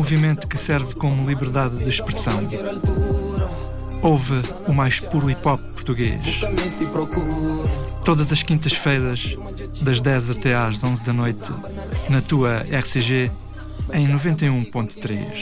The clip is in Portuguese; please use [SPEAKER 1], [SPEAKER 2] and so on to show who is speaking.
[SPEAKER 1] movimento que serve como liberdade de expressão. Ouve o mais puro hip-hop português. Todas as quintas-feiras, das 10 até às 11 da noite, na tua RCG, em 91.3.